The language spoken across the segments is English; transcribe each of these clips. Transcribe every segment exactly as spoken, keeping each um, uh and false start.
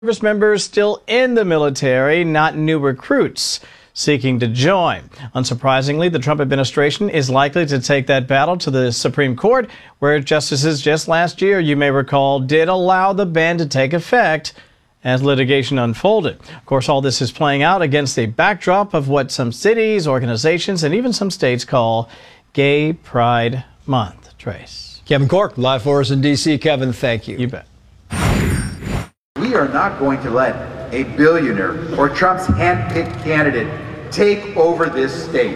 Service members still in the military, not new recruits seeking to join. Unsurprisingly, the Trump administration is likely to take that battle to the Supreme Court, where justices just last year, you may recall, did allow the ban to take effect as litigation unfolded. Of course, all this is playing out against a backdrop of what some cities, organizations, and even some states call Gay Pride Month. Trace. Kevin Corke, live for us in D C Kevin, thank you. You bet. We are not going to let a billionaire or Trump's hand-picked candidate take over this state.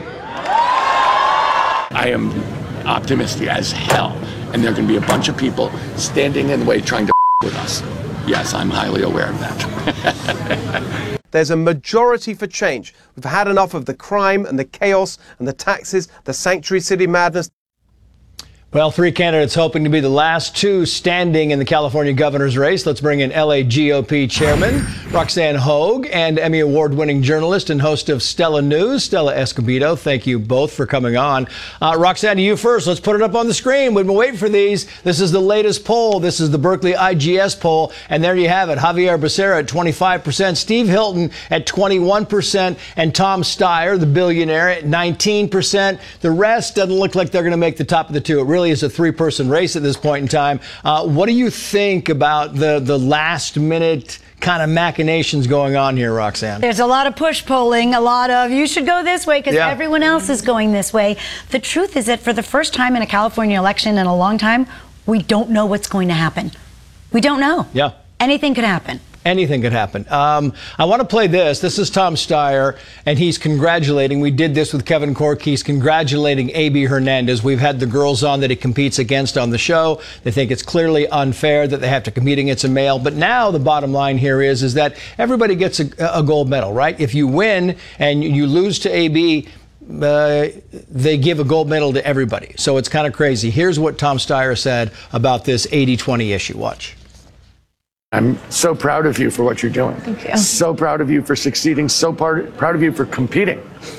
I am optimistic as hell, and there are going to be a bunch of people standing in the way trying to with us. Yes, I'm highly aware of that. There's a majority for change. We've had enough of the crime and the chaos and the taxes, the sanctuary city madness. Well, three candidates hoping to be the last two standing in the California governor's race. Let's bring in L A G O P chairman Roxanne Hogue and Emmy Award-winning journalist and host of Stella News, Stella Escobedo. Thank you both for coming on. Uh, Roxanne, to you first. Let's put it up on the screen. We've been waiting for these. This is the latest poll. This is the Berkeley I G S poll. And there you have it. Javier Becerra at twenty-five percent, Steve Hilton at twenty-one percent, and Tom Steyer, the billionaire, at nineteen percent. The rest doesn't look like they're going to make the top of the two. It really is a three-person race at this point in time. Uh, what do you think about the, the last-minute kind of machinations going on here, Roxanne? There's a lot of push polling, a lot of you should go this way because yeah. everyone else is going this way. The truth is that for the first time in a California election in a long time, we don't know what's going to happen. We don't know. Yeah. Anything could happen. Anything could happen. Um, I want to play this. This is Tom Steyer, and he's congratulating. We did this with Kevin Corke. He's congratulating A B Hernandez. We've had the girls on that he competes against on the show. They think it's clearly unfair that they have to compete against a male. But now the bottom line here is, is that everybody gets a, a gold medal, right? If you win and you lose to A B, Uh, they give a gold medal to everybody. So it's kind of crazy. Here's what Tom Steyer said about this eighty twenty issue. Watch. I'm so proud of you for what you're doing. Thank you. So proud of you for succeeding. So part, proud of you for competing.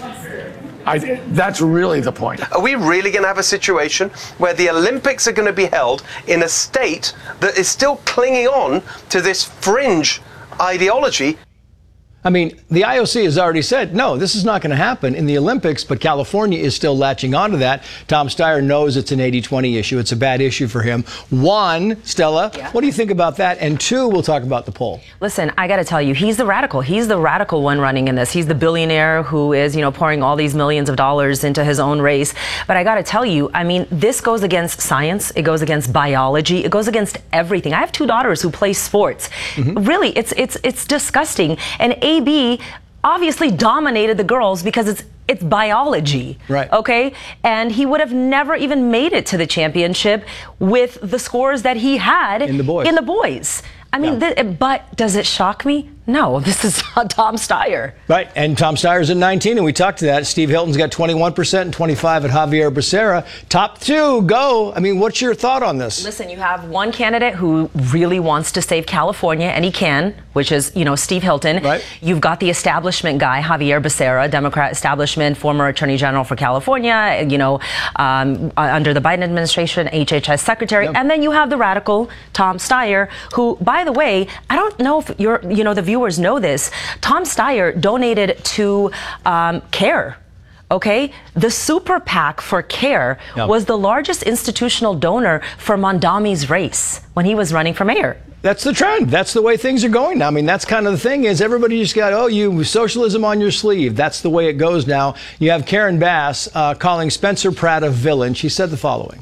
I, that's really the point. Are we really going to have a situation where the Olympics are going to be held in a state that is still clinging on to this fringe ideology? I mean, the I O C has already said, no, this is not going to happen in the Olympics, but California is still latching onto that. Tom Steyer knows it's an eighty twenty issue. It's a bad issue for him. One, Stella, yeah. What do you think about that? And two, we'll talk about the poll. Listen, I got to tell you, he's the radical. He's the radical one running in this. He's the billionaire who is, you know, pouring all these millions of dollars into his own race. But I got to tell you, I mean, this goes against science. It goes against biology. It goes against everything. I have two daughters who play sports. Mm-hmm. Really, it's it's it's disgusting. And A B obviously dominated the girls because it's it's biology, right? Okay, and he would have never even made it to the championship with the scores that he had in the boys. In the boys. I mean, yeah. th- but does it shock me? No, this is Tom Steyer. Right, and Tom Steyer's at nineteen, and we talked to that. Steve Hilton's got twenty-one percent and twenty-five at Javier Becerra. Top two, go. I mean, what's your thought on this? Listen, you have one candidate who really wants to save California, and he can, which is, you know, Steve Hilton. Right. You've got the establishment guy, Javier Becerra, Democrat establishment, former Attorney General for California, you know, um, under the Biden administration, H H S secretary. Yep. And then you have the radical Tom Steyer, who, by the way, I don't know if you're, you know, the viewers know this. Tom Steyer donated to um, CARE. Okay, the super PAC for CARE yep. was the largest institutional donor for Mondami's race when he was running for mayor. That's the trend. That's the way things are going now. I mean, that's kind of the thing is everybody just got, oh, you socialism on your sleeve. That's the way it goes now. You have Karen Bass uh, calling Spencer Pratt a villain. She said the following.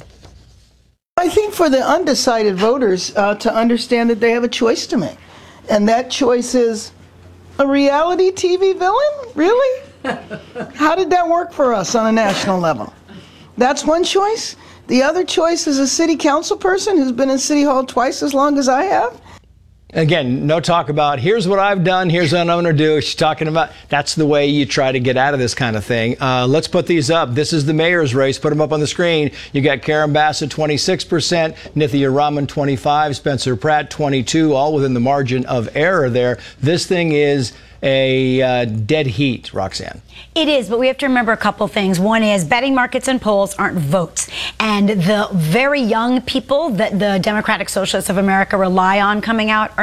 I think for the undecided voters uh, to understand that they have a choice to make. And that choice is a reality T V villain? Really? How did that work for us on a national level? That's one choice. The other choice is a city council person who's been in City Hall twice as long as I have. Again, no talk about here's what I've done, here's what I'm going to do. She's talking about that's the way you try to get out of this kind of thing. Uh, let's put these up. This is the mayor's race. Put them up on the screen. You got Karen Bass at twenty-six percent, Nithya Raman twenty-five, Spencer Pratt twenty-two, all within the margin of error there. This thing is a uh, dead heat, Roxanne. It is, but we have to remember a couple things. One is betting markets and polls aren't votes. And the very young people that the Democratic Socialists of America rely on coming out are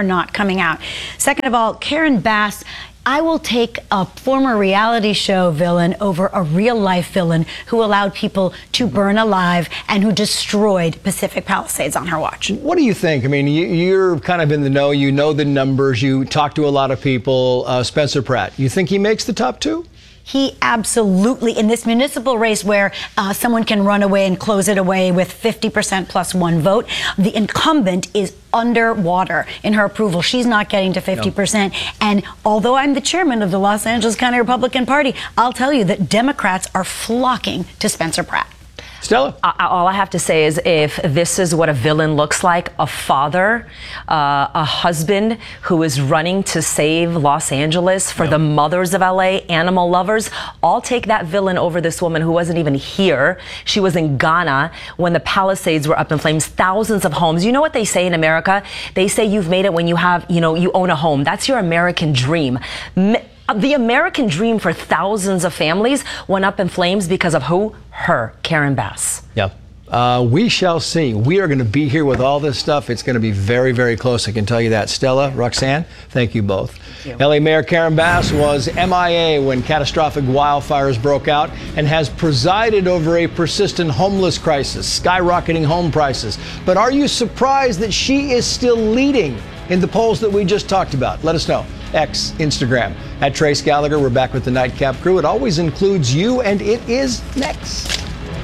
are not coming out. Second of all, Karen Bass, I will take a former reality show villain over a real life villain who allowed people to burn alive and who destroyed Pacific Palisades on her watch. What do you think? I mean, you, you're kind of in the know, you know the numbers, you talk to a lot of people. Uh, Spencer Pratt, you think he makes the top two? He absolutely, in this municipal race where uh, someone can run away and close it away with fifty percent plus one vote, the incumbent is underwater in her approval. She's not getting to fifty percent. No. And although I'm the chairman of the Los Angeles County Republican Party, I'll tell you that Democrats are flocking to Spencer Pratt. Stella? I, all I have to say is if this is what a villain looks like, a father, uh, a husband who is running to save Los Angeles for no. the mothers of L A, animal lovers, I'll take that villain over this woman who wasn't even here. She was in Ghana when the Palisades were up in flames, thousands of homes. You know what they say in America? They say you've made it when you have, you know, you own a home. That's your American dream. Me- The American dream for thousands of families went up in flames because of who? Her, Karen Bass. Yeah. Uh, we shall see. We are going to be here with all this stuff. It's going to be very, very close. I can tell you that. Stella, Roxanne, thank you both. Thank you. L A Mayor Karen Bass was M I A when catastrophic wildfires broke out and has presided over a persistent homeless crisis, skyrocketing home prices. But are you surprised that she is still leading in the polls that we just talked about? Let us know. X, Instagram, at Trace Gallagher. We're back with the Nightcap crew. It always includes you, and it is next.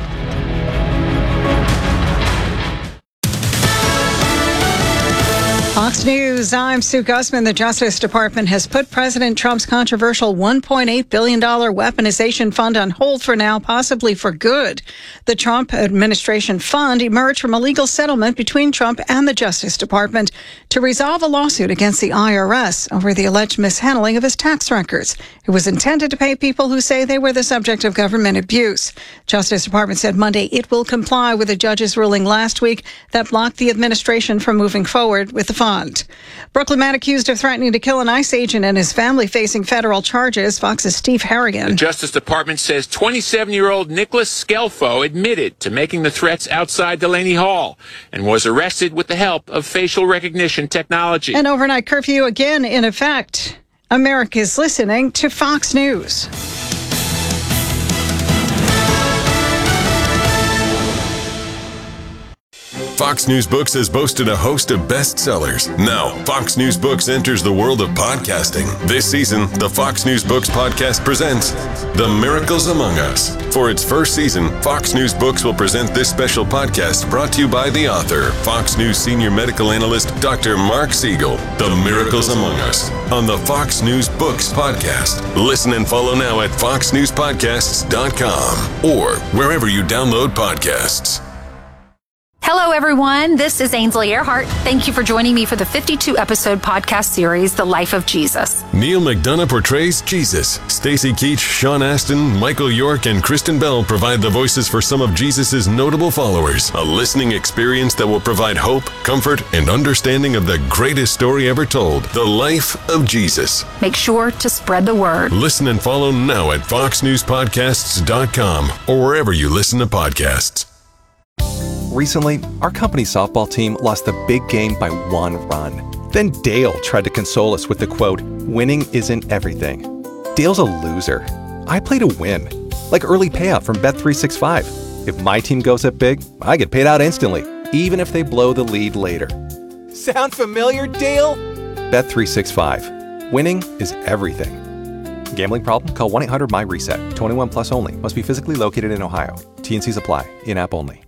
Fox News, I'm Sue Guzman. The Justice Department has put President Trump's controversial one point eight billion dollars weaponization fund on hold for now, possibly for good. The Trump administration fund emerged from a legal settlement between Trump and the Justice Department to resolve a lawsuit against the I R S over the alleged mishandling of his tax records. It was intended to pay people who say they were the subject of government abuse. Justice Department said Monday it will comply with a judge's ruling last week that blocked the administration from moving forward with the fund. Brooklyn man accused of threatening to kill an ICE agent and his family facing federal charges. Fox's Steve Harrigan. The Justice Department says twenty-seven-year-old Nicholas Scelfo admitted to making the threats outside Delaney Hall and was arrested with the help of facial recognition technology. An overnight curfew again in effect. America's listening to Fox News. Fox News Books has boasted a host of bestsellers. Now, Fox News Books enters the world of podcasting. This season, the Fox News Books podcast presents The Miracles Among Us. For its first season, Fox News Books will present this special podcast brought to you by the author, Fox News senior medical analyst, Doctor Mark Siegel. The Miracles Among Us on the Fox News Books podcast. Listen and follow now at fox news podcasts dot com or wherever you download podcasts. Hello, everyone. This is Ainsley Earhart. Thank you for joining me for the fifty-two episode podcast series, The Life of Jesus. Neil McDonough portrays Jesus. Stacy Keach, Sean Astin, Michael York, and Kristen Bell provide the voices for some of Jesus' notable followers. A listening experience that will provide hope, comfort, and understanding of the greatest story ever told, The Life of Jesus. Make sure to spread the word. Listen and follow now at fox news podcasts dot com or wherever you listen to podcasts. Recently, our company's softball team lost the big game by one run. Then Dale tried to console us with the quote, "Winning isn't everything." Dale's a loser. I play to win. Like early payout from Bet three sixty-five. If my team goes up big, I get paid out instantly, even if they blow the lead later. Sound familiar, Dale? Bet three sixty-five. Winning is everything. Gambling problem? Call one eight hundred M Y reset. twenty-one plus only. Must be physically located in Ohio. T and Cs apply. In-app only.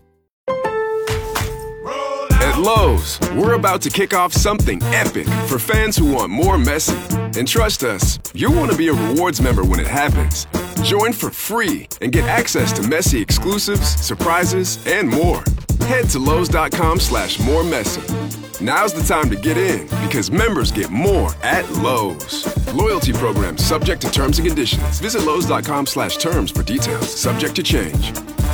At Lowe's, we're about to kick off something epic for fans who want more Messi. And trust us, you'll want to be a rewards member when it happens. Join for free and get access to Messi exclusives, surprises, and more. Head to Lowe's.com slash more Messi. Now's the time to get in because members get more at Lowe's. Loyalty program subject to terms and conditions. Visit Lowe's.com slash terms for details. Subject to change.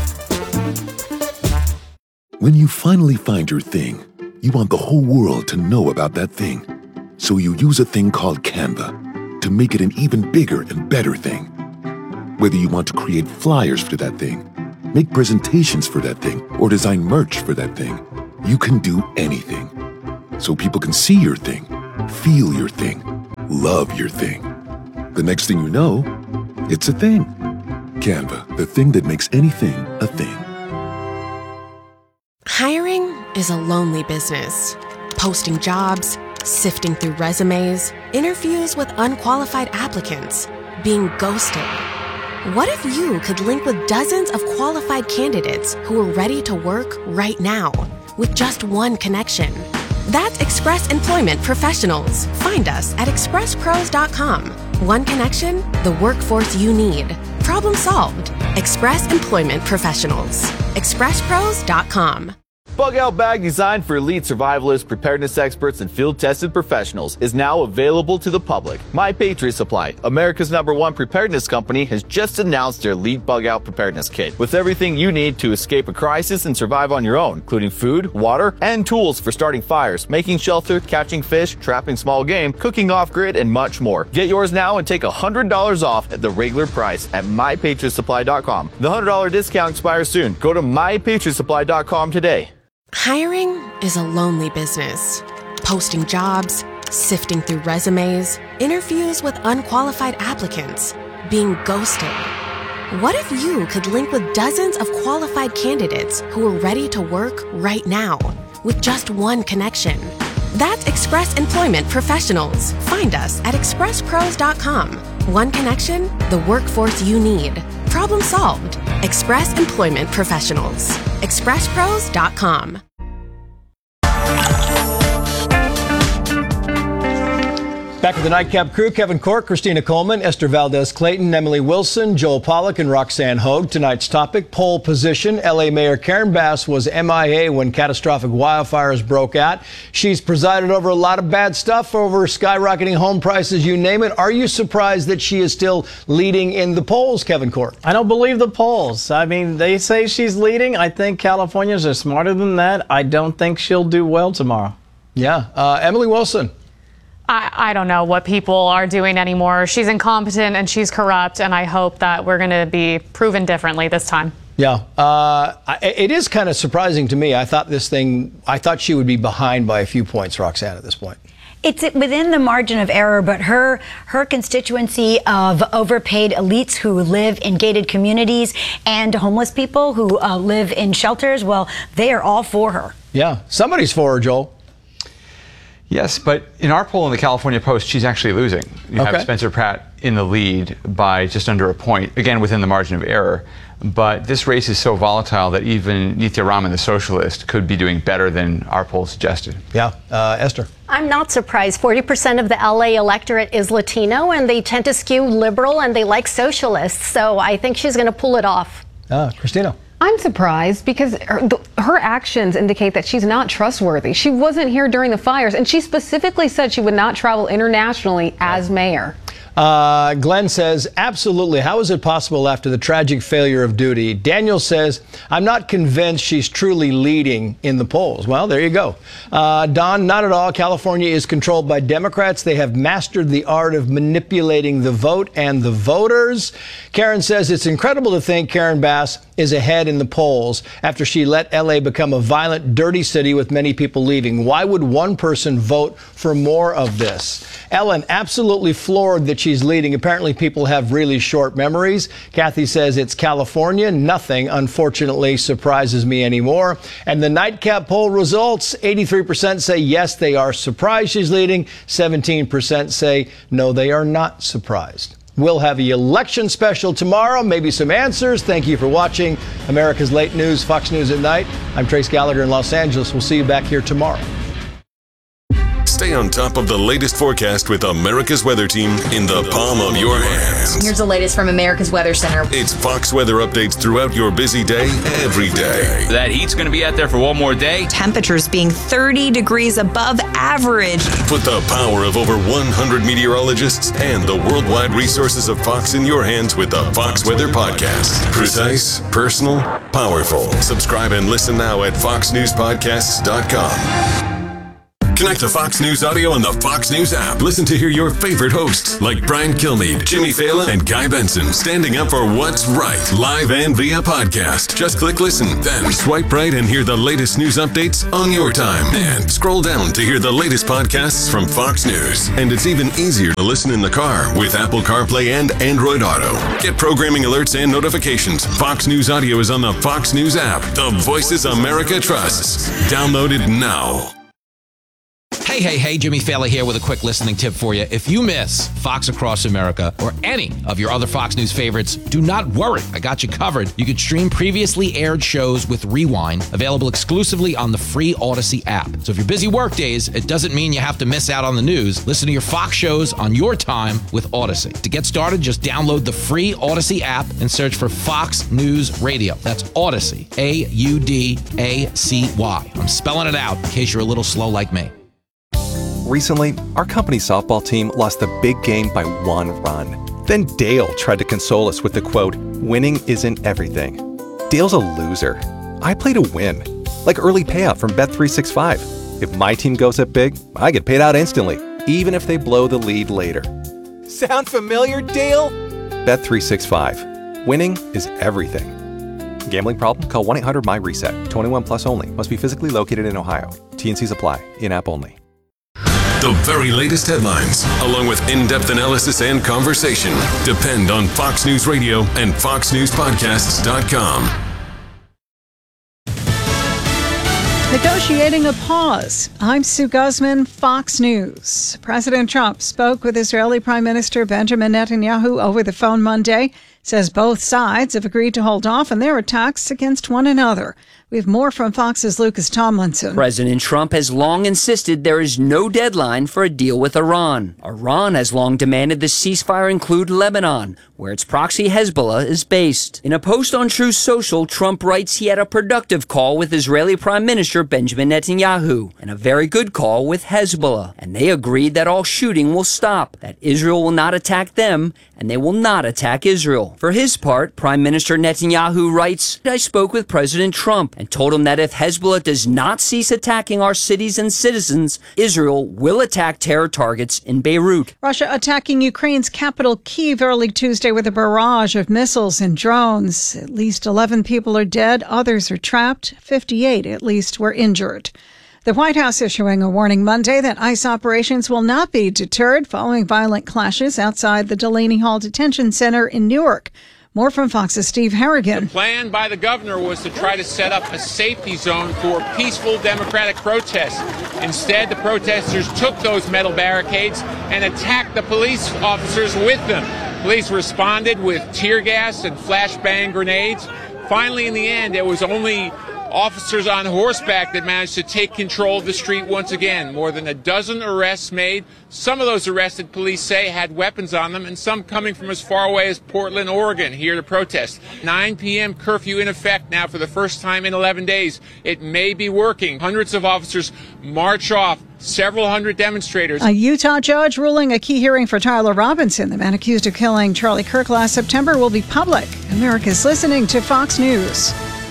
When you finally find your thing, you want the whole world to know about that thing. So you use a thing called Canva to make it an even bigger and better thing. Whether you want to create flyers for that thing, make presentations for that thing, or design merch for that thing, you can do anything. So people can see your thing, feel your thing, love your thing. The next thing you know, it's a thing. Canva, the thing that makes anything a thing. Hiring is a lonely business. Posting jobs, sifting through resumes, interviews with unqualified applicants, being ghosted. What if you could link with dozens of qualified candidates who are ready to work right now with just one connection? That's Express Employment Professionals. Find us at express pros dot com. One connection, the workforce you need. Problem solved. Express Employment Professionals. express pros dot com. Bug Out Bag, designed for elite survivalists, preparedness experts, and field-tested professionals, is now available to the public. My Patriot Supply, America's number one preparedness company, has just announced their Elite Bug Out Preparedness Kit, with everything you need to escape a crisis and survive on your own, including food, water, and tools for starting fires, making shelter, catching fish, trapping small game, cooking off-grid, and much more. Get yours now and take one hundred dollars off at the regular price at my patriot supply dot com. The one hundred dollars discount expires soon. Go to my patriot supply dot com today. Hiring is a lonely business. Posting jobs, sifting through resumes, interviews with unqualified applicants, being ghosted. What if you could link with dozens of qualified candidates who are ready to work right now with just one connection? That's Express Employment Professionals. Find us at express pros dot com. One connection, the workforce you need. Problem solved. Express Employment Professionals. express pros dot com. Back with the Nightcap crew, Kevin Corke, Christina Coleman, Esther Valdez-Clayton, Emily Wilson, Joel Pollack, and Roxanne Hogue. Tonight's topic, pole position. L A Mayor Karen Bass was M I A when catastrophic wildfires broke out. She's presided over a lot of bad stuff, over skyrocketing home prices, you name it. Are you surprised that she is still leading in the polls, Kevin Corke? I don't believe the polls. I mean, they say she's leading. I think Californians are smarter than that. I don't think she'll do well tomorrow. Yeah. Uh, Emily Wilson. I, I don't know what people are doing anymore. She's incompetent and she's corrupt, and I hope that we're going to be proven differently this time. Yeah, uh, it is kind of surprising to me. I thought this thing, I thought she would be behind by a few points, Roxanne, at this point. It's within the margin of error, but her her constituency of overpaid elites who live in gated communities and homeless people who uh, live in shelters, well, they are all for her. Yeah, somebody's for her, Joel. Yes, but in our poll in the California Post, she's actually losing. You okay. have Spencer Pratt in the lead by just under a point, again, within the margin of error. But this race is so volatile that even Nithya Raman, the socialist, could be doing better than our poll suggested. Yeah. Uh, Esther? I'm not surprised. forty percent of the L A electorate is Latino, and they tend to skew liberal, and they like socialists. So I think she's going to pull it off. Ah, Christina? I'm surprised because her, her actions indicate that she's not trustworthy. She wasn't here during the fires, and she specifically said she would not travel internationally as mayor. Uh, Glenn says, absolutely. How is it possible after the tragic failure of duty? Daniel says, I'm not convinced she's truly leading in the polls. Well, there you go. Uh, Don, not at all. California is controlled by Democrats. They have mastered the art of manipulating the vote and the voters. Karen says, it's incredible to think Karen Bass is ahead in the polls after she let L A become a violent, dirty city with many people leaving. Why would one person vote for more of this? Ellen, absolutely floored that she's leading. Apparently people have really short memories. Kathy says it's California. Nothing, unfortunately, surprises me anymore. And the Nightcap poll results, eighty-three percent say yes, they are surprised she's leading. seventeen percent say no, they are not surprised. We'll have the election special tomorrow, maybe some answers. Thank you for watching America's Late News, Fox News at Night. I'm Trace Gallagher in Los Angeles. We'll see you back here tomorrow. Stay on top of the latest forecast with America's Weather Team in the palm of your hands. Here's the latest from America's Weather Center. It's Fox weather updates throughout your busy day, every day. That heat's going to be out there for one more day. Temperatures being thirty degrees above average. Put the power of over one hundred meteorologists and the worldwide resources of Fox in your hands with the Fox Weather Podcast. Precise, personal, powerful. Subscribe and listen now at fox news podcasts dot com. Connect to Fox News Audio on the Fox News app. Listen to hear your favorite hosts like Brian Kilmeade, Jimmy Fallon, and Guy Benson standing up for what's right, live and via podcast. Just click listen, then swipe right and hear the latest news updates on your time. And scroll down to hear the latest podcasts from Fox News. And it's even easier to listen in the car with Apple CarPlay and Android Auto. Get programming alerts and notifications. Fox News Audio is on the Fox News app. The voices America trusts. Download it now. Hey, hey, hey, Jimmy Fallon here with a quick listening tip for you. If you miss Fox Across America or any of your other Fox News favorites, do not worry. I got you covered. You can stream previously aired shows with Rewind, available exclusively on the free Odyssey app. So if you're busy work days, it doesn't mean you have to miss out on the news. Listen to your Fox shows on your time with Odyssey. To get started, just download the free Odyssey app and search for Fox News Radio. That's Odyssey, A U D A C Y. I'm spelling it out in case you're a little slow like me. Recently, our company softball team lost the big game by one run. Then Dale tried to console us with the quote, "Winning isn't everything." Dale's a loser. I play to win. Like early payout from Bet three sixty-five. If my team goes up big, I get paid out instantly, even if they blow the lead later. Sound familiar, Dale? Bet three sixty-five. Winning is everything. Gambling problem? Call one eight hundred M Y reset. twenty-one plus only. Must be physically located in Ohio. T N Cs apply. In-app only. The very latest headlines, along with in-depth analysis and conversation, depend on Fox News Radio and fox news podcasts dot com. Negotiating a pause. I'm Sue Guzman, Fox News. President Trump spoke with Israeli Prime Minister Benjamin Netanyahu over the phone Monday, says both sides have agreed to hold off on their attacks against one another. We have more from Fox's Lucas Tomlinson. President Trump has long insisted there is no deadline for a deal with Iran. Iran has long demanded the ceasefire include Lebanon, where its proxy Hezbollah is based. In a post on Truth Social, Trump writes he had a productive call with Israeli Prime Minister Benjamin Netanyahu and a very good call with Hezbollah. And they agreed that all shooting will stop, that Israel will not attack them, and they will not attack Israel. For his part, Prime Minister Netanyahu writes, I spoke with President Trump and told him that if Hezbollah does not cease attacking our cities and citizens, Israel will attack terror targets in Beirut. Russia attacking Ukraine's capital Kyiv early Tuesday with a barrage of missiles and drones. At least eleven people are dead, others are trapped, fifty-eight at least were injured. The White House issuing a warning Monday that ICE operations will not be deterred following violent clashes outside the Delaney Hall Detention Center in Newark. More from Fox's Steve Harrigan. The plan by the governor was to try to set up a safety zone for peaceful democratic protests. Instead, the protesters took those metal barricades and attacked the police officers with them. Police responded with tear gas and flashbang grenades. Finally, in the end, it was only officers on horseback that managed to take control of the street once again. More than a dozen arrests made. Some of those arrested, police say, had weapons on them, and some coming from as far away as Portland, Oregon, here to protest. nine p.m. curfew in effect now for the first time in eleven days. It may be working. Hundreds of officers march off. Several hundred demonstrators. A Utah judge ruling a key hearing for Tyler Robinson, the man accused of killing Charlie Kirk last September, will be public. America's listening to Fox News.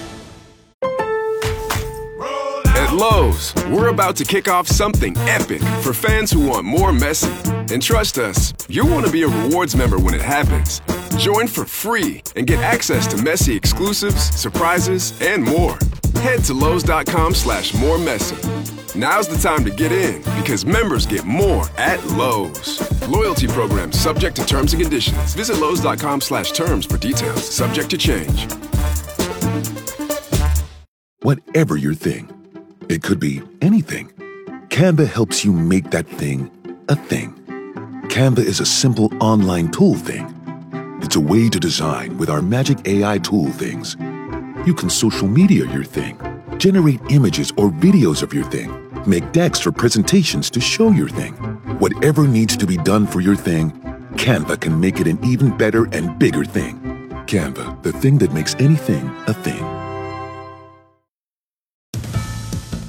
At Lowe's, we're about to kick off something epic for fans who want more Messi. And trust us, you'll want to be a rewards member when it happens. Join for free and get access to Messi exclusives, surprises, and more. Head to Lowe's.com slash more Messi. Now's the time to get in because members get more at Lowe's. Loyalty program subject to terms and conditions. Visit Lowe's.com slash terms for details. Subject to change. Whatever your thing, it could be anything. Canva helps you make that thing a thing. Canva is a simple online tool thing. It's a way to design with our magic A I tool things. You can social media your thing, generate images or videos of your thing, make decks for presentations to show your thing. Whatever needs to be done for your thing, Canva can make it an even better and bigger thing. Canva, the thing that makes anything a thing.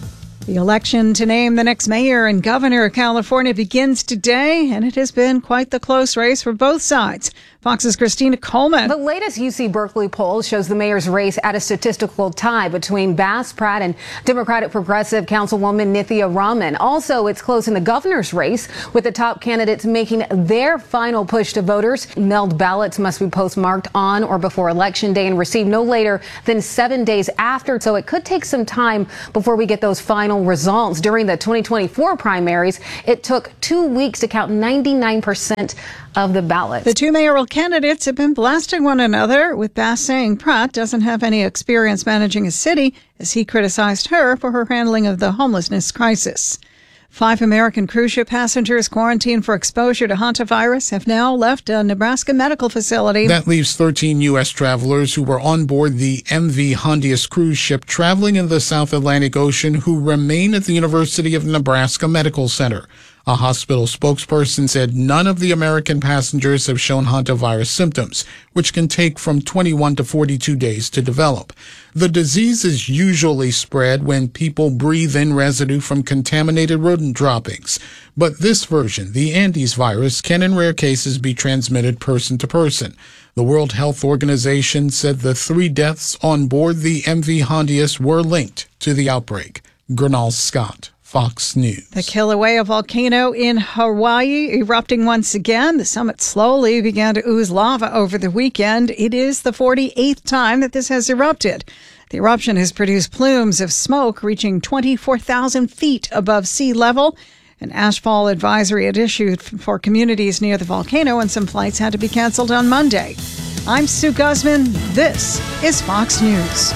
The election to name the next mayor and governor of California begins today, and it has been quite the close race for both sides. Fox's Christina Coleman. The latest U C Berkeley poll shows the mayor's race at a statistical tie between Bass Pratt and Democratic Progressive Councilwoman Nithya Raman. Also, it's close in the governor's race, with the top candidates making their final push to voters. Mailed ballots must be postmarked on or before Election Day and received no later than seven days after, so it could take some time before we get those final results. During the twenty twenty-four primaries, it took two weeks to count ninety-nine percent of the ballots. The two mayoral candidates have been blasting one another, with Bass saying Pratt doesn't have any experience managing a city, as he criticized her for her handling of the homelessness crisis. Five American cruise ship passengers quarantined for exposure to hantavirus have now left a Nebraska medical facility. That leaves thirteen U S travelers who were on board the M V Hondius cruise ship traveling in the South Atlantic Ocean who remain at the University of Nebraska Medical Center. A hospital spokesperson said none of the American passengers have shown hantavirus symptoms, which can take from twenty-one to forty-two days to develop. The disease is usually spread when people breathe in residue from contaminated rodent droppings. But this version, the Andes virus, can in rare cases be transmitted person to person. The World Health Organization said the three deaths on board the M V Hondius were linked to the outbreak. Gernal Scott, Fox News. The Kilauea volcano in Hawaii erupting once again. The summit slowly began to ooze lava over the weekend. It is the forty-eighth time that this has erupted. The eruption has produced plumes of smoke reaching twenty-four thousand feet above sea level. An ashfall advisory had issued for communities near the volcano, and some flights had to be canceled on Monday. I'm Sue Guzman. This is Fox News.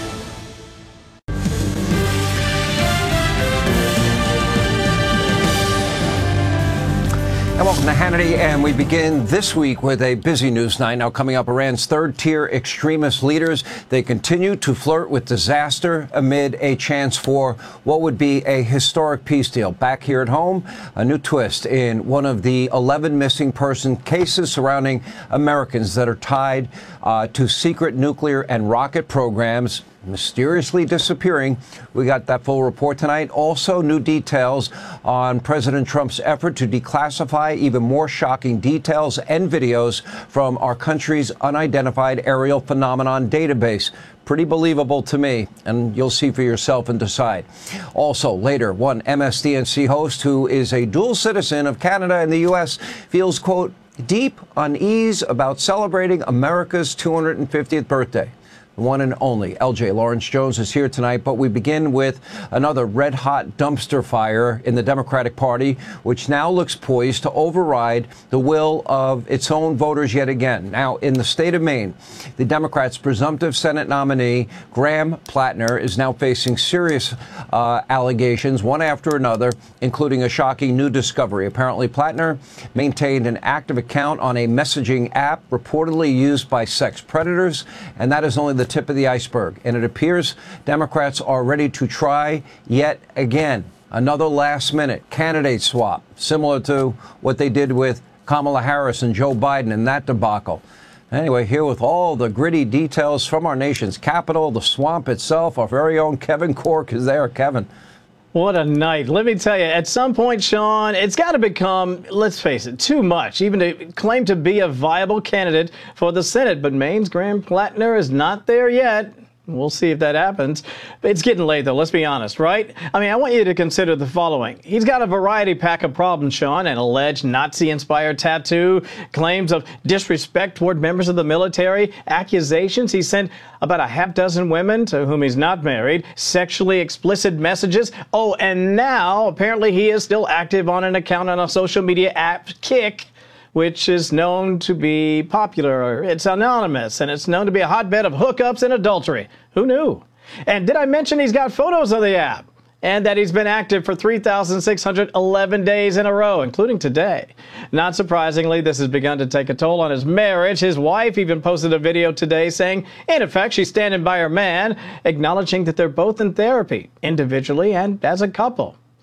And welcome to Hannity, and we begin this week with a busy news night. Now coming up, Iran's third-tier extremist leaders, they continue to flirt with disaster amid a chance for what would be a historic peace deal. Back here at home, a new twist in one of the eleven missing person cases surrounding Americans that are tied uh, to secret nuclear and rocket programs mysteriously disappearing. We got that full report tonight. Also, new details on President Trump's effort to declassify even more shocking details and videos from our country's unidentified aerial phenomenon database. Pretty believable to me, and you'll see for yourself and decide. Also, later, one M S D N C host who is a dual citizen of Canada and the U S feels, quote, deep unease about celebrating America's two hundred fiftieth birthday. The one and only L J Lawrence Jones is here tonight, but we begin with another red-hot dumpster fire in the Democratic Party, which now looks poised to override the will of its own voters yet again. Now, in the state of Maine, the Democrats' presumptive Senate nominee, Graham Plattner, is now facing serious uh, allegations, one after another, including a shocking new discovery. Apparently, Plattner maintained an active account on a messaging app reportedly used by sex predators, and that is only the tip of the iceberg. And it appears Democrats are ready to try yet again another last-minute candidate swap, similar to what they did with Kamala Harris and Joe Biden in that debacle. Anyway, here with all the gritty details from our nation's capital, the swamp itself, our very own Kevin Corke is there. Kevin. What a night. Let me tell you, at some point, Sean, it's got to become, let's face it, too much, even to claim to be a viable candidate for the Senate. But Maine's Graham Plattner is not there yet. We'll see if that happens. It's getting late, though. Let's be honest, right? I mean, I want you to consider the following. He's got a variety pack of problems, Sean. An alleged Nazi-inspired tattoo, claims of disrespect toward members of the military, accusations he sent about a half dozen women to whom he's not married, sexually explicit messages. Oh, and now, apparently, he is still active on an account on a social media app, Kick, which is known to be popular. It's anonymous, and it's known to be a hotbed of hookups and adultery. Who knew? And did I mention he's got photos of the app? And that he's been active for three thousand six hundred eleven days in a row, including today. Not surprisingly, this has begun to take a toll on his marriage. His wife even posted a video today saying, in effect, she's standing by her man, acknowledging that they're both in therapy, individually and as a couple.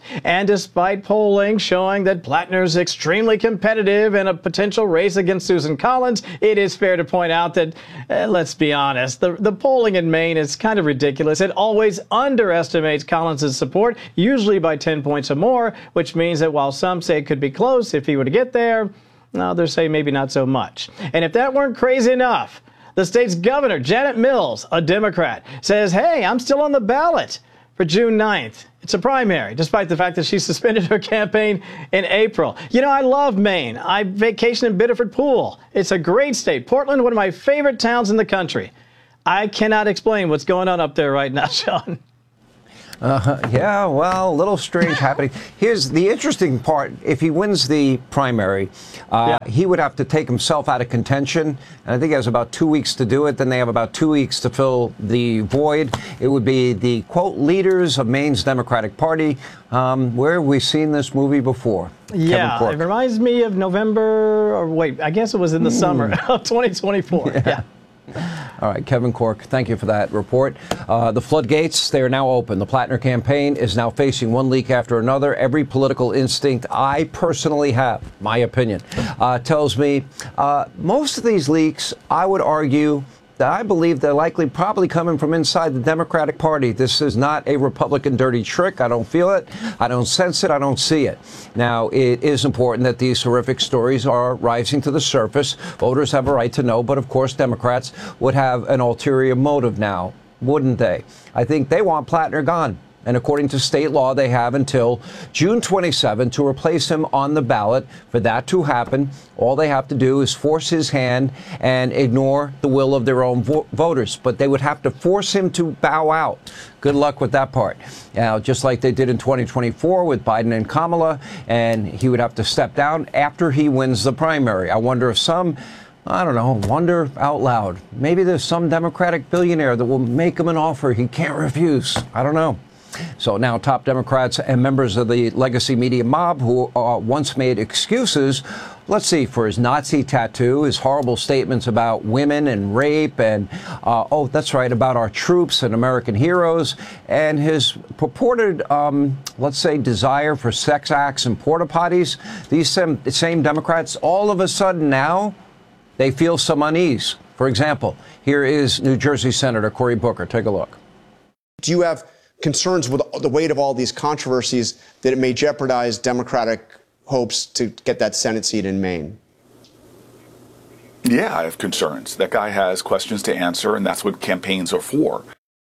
And despite polling showing that Plattner's extremely competitive in a potential race against Susan Collins, it is fair to point out that, uh, let's be honest, the, the polling in Maine is kind of ridiculous. It always underestimates Collins' support, usually by ten points or more, which means that while some say it could be close if he were to get there, others say maybe not so much. And if that weren't crazy enough, the state's governor, Janet Mills, a Democrat, says, hey, I'm still on the ballot for June ninth. It's a primary, despite the fact that she suspended her campaign in April. You know, I love Maine. I vacation in Biddeford Pool. It's a great state. Portland, one of my favorite towns in the country. I cannot explain what's going on up there right now, Sean. Uh, yeah, well, a little strange happening. Here's the interesting part. If he wins the primary, uh, yeah. he would have to take himself out of contention. And I think he has about two weeks to do it. Then they have about two weeks to fill the void. It would be the, quote, leaders of Maine's Democratic Party. Um, where have we seen this movie before? Yeah, it reminds me of November, or wait, I guess it was in the mm. summer of twenty twenty-four. Yeah. yeah. All right, Kevin Corke, thank you for that report. Uh, the floodgates, they are now open. The Plattner campaign is now facing one leak after another. Every political instinct I personally have, my opinion, uh, tells me uh, most of these leaks, I would argue, that I believe they're likely probably coming from inside the Democratic Party. This is not a Republican dirty trick. I don't feel it. I don't sense it. I don't see it. Now, it is important that these horrific stories are rising to the surface. Voters have a right to know, but of course, Democrats would have an ulterior motive now, wouldn't they? I think they want Plattner gone. And according to state law, they have until June twenty-seventh to replace him on the ballot. For that to happen, all they have to do is force his hand and ignore the will of their own vo- voters. But they would have to force him to bow out. Good luck with that part. Now, just like they did in twenty twenty-four with Biden and Kamala, and he would have to step down after he wins the primary. I wonder if some... I don't know, wonder out loud. Maybe there's some Democratic billionaire that will make him an offer he can't refuse. I don't know. So now top Democrats and members of the legacy media mob who uh, once made excuses, let's see, for his Nazi tattoo, his horrible statements about women and rape, and, uh, oh, that's right, about our troops and American heroes, and his purported, um, let's say, desire for sex acts and porta potties. These same, same Democrats, all of a sudden now, they feel some unease. For example, here is New Jersey Senator Cory Booker. Take a look. Do you have concerns with the weight of all these controversies that it may jeopardize Democratic hopes to get that Senate seat in Maine? Yeah, I have concerns. That guy has questions to answer, and that's what campaigns are for.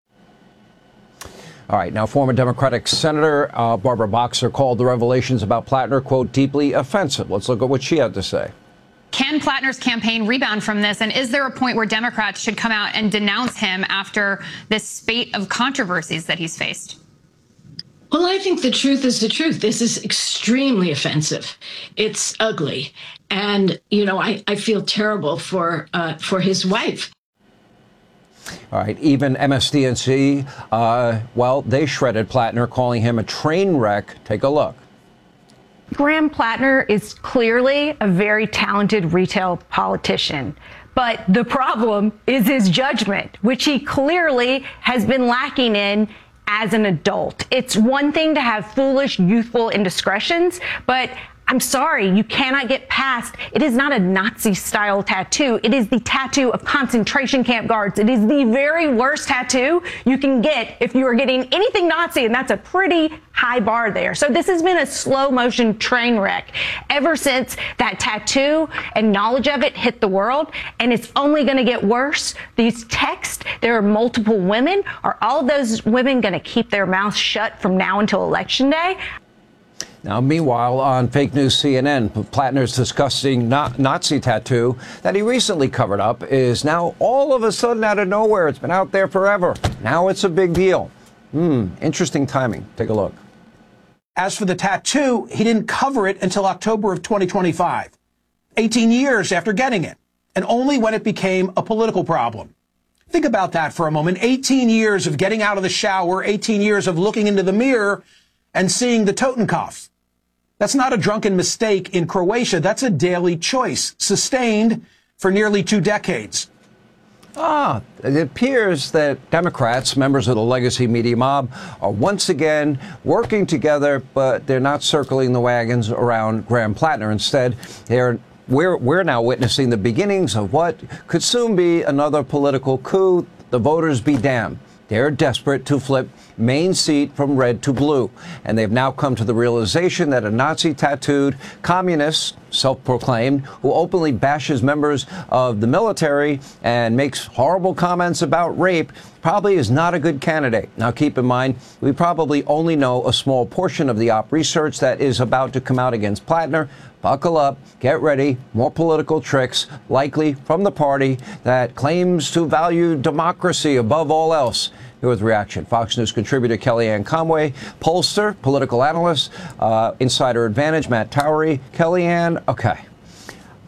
All right. Now, former Democratic Senator uh, Barbara Boxer called the revelations about Plattner, quote, deeply offensive. Let's look at what she had to say. Can Plattner's campaign rebound from this? And is there a point where Democrats should come out and denounce him after this spate of controversies that he's faced? Well, I think the truth is the truth. This is extremely offensive. It's ugly. And, you know, I, I feel terrible for uh, for his wife. All right. Even M S D N C, uh, well, they shredded Plattner, calling him a train wreck. Take a look. Graham Plattner is clearly a very talented retail politician, but the problem is his judgment, which he clearly has been lacking in as an adult. It's one thing to have foolish, youthful indiscretions, but I'm sorry, you cannot get past. It is not a Nazi-style tattoo. It is the tattoo of concentration camp guards. It is the very worst tattoo you can get if you are getting anything Nazi, and that's a pretty high bar there. So this has been a slow-motion train wreck ever since that tattoo and knowledge of it hit the world, and it's only going to get worse. These texts, there are multiple women. Are all of those women going to keep their mouths shut from now until Election Day? Now, meanwhile, on fake news C N N, Plattner's disgusting Nazi tattoo that he recently covered up is now all of a sudden out of nowhere. It's been out there forever. Now it's a big deal. Hmm, interesting timing. Take a look. As for the tattoo, he didn't cover it until October of twenty twenty-five, eighteen years after getting it, and only when it became a political problem. Think about that for a moment. eighteen years of getting out of the shower, eighteen years of looking into the mirror and seeing the Totenkopf. That's not a drunken mistake in Croatia. That's a daily choice, sustained for nearly two decades. Ah, it appears that Democrats, members of the legacy media mob, are once again working together, but they're not circling the wagons around Graham Plattner. Instead, they're we're we're now witnessing the beginnings of what could soon be another political coup. The voters be damned. They're desperate to flip Maine's seat from red to blue. And they've now come to the realization that a Nazi-tattooed communist, self-proclaimed, who openly bashes members of the military and makes horrible comments about rape probably is not a good candidate. Now, keep in mind, we probably only know a small portion of the op research that is about to come out against Plattner. Buckle up, get ready, more political tricks, likely from the party that claims to value democracy above all else. Here with reaction, Fox News contributor Kellyanne Conway, pollster, political analyst, uh, Insider Advantage, Matt Towery. Kellyanne, okay.